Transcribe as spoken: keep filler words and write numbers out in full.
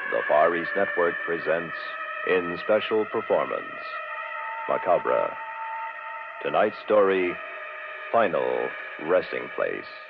the Far East Network presents in special performance, Macabre. Tonight's story, Final Resting Place.